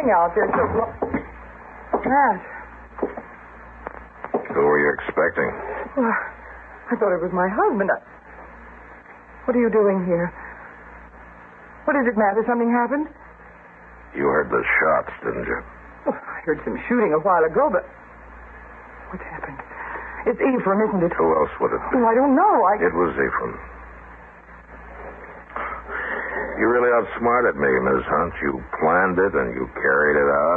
doing out there so long? Matt. Who were you expecting? Well, I thought it was my husband. What are you doing here? What is it, Matt? Has something happened? You heard the shots, didn't you? Oh, I heard some shooting a while ago, but... What's happened? It's Ephraim, isn't it? Who else would it be? Oh, I don't know. It was Ephraim. You really outsmarted me, Miss Hunt. You planned it and you carried it out.